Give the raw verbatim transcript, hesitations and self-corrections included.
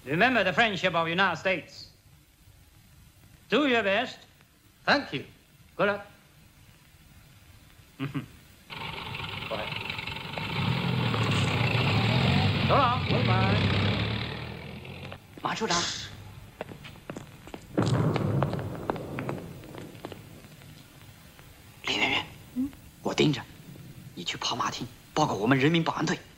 Remember the friendship of the United States. Do your best. Thank you. Good luck. 嗯哼，过来，走了，拜拜。 马处长，林媛媛，嗯，我盯着，你去跑马厅报告我们人民保安队。